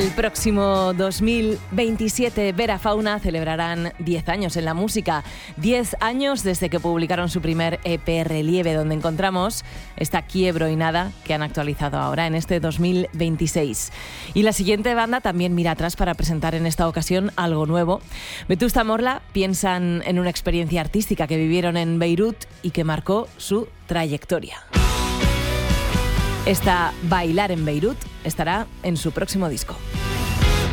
El próximo 2027 Vera Fauna celebrarán 10 años en la música. 10 años desde que publicaron su primer EP Relieve, donde encontramos esta Quiebro y Nada que han actualizado ahora en este 2026. Y la siguiente banda también mira atrás para presentar en esta ocasión algo nuevo. Vetusta Morla piensan en una experiencia artística que vivieron en Beirut y que marcó su trayectoria. Esta Bailar en Beirut estará en su próximo disco.